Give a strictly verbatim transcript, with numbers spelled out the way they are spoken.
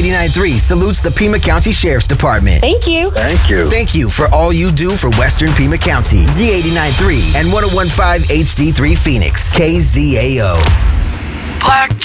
eighty-nine point three salutes the Pima County Sheriff's Department. Thank you. Thank you. Thank you for all you do for Western Pima County. Z eighty-nine point three and one oh one point five H D three Phoenix. K Z A O. Black